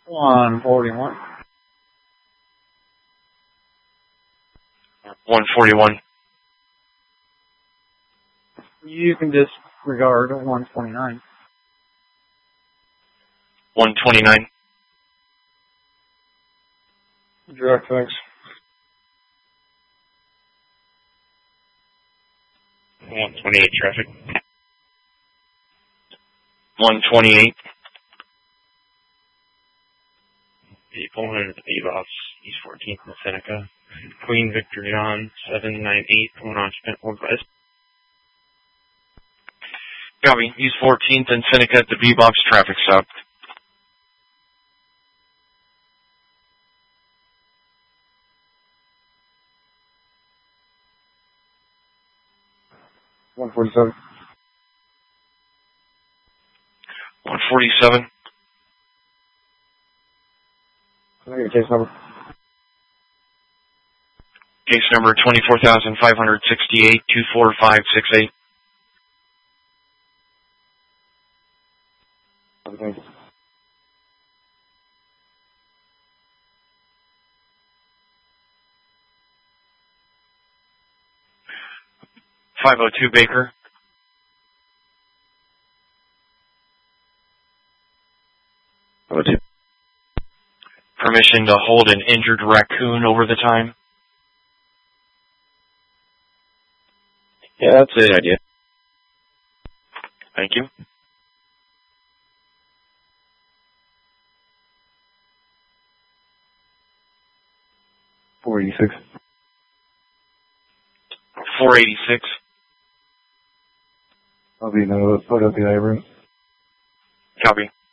141. 141. You can disregard 129. 129. Direct fix. 128 traffic. 128. People under the B-Box, East 14th and Seneca. Queen Victor John, 798, going on Spentwood West. Copy, East 14th and Seneca at the B-Box traffic stop. One 147. 147. Can I get a case number? Case number 24,568, 24568. Thank you. .502 Baker. Permission to hold an injured raccoon over the time? Yeah, that's a good idea. Thank you. .486. 486. I'll be no photo of the Ivory. Copy.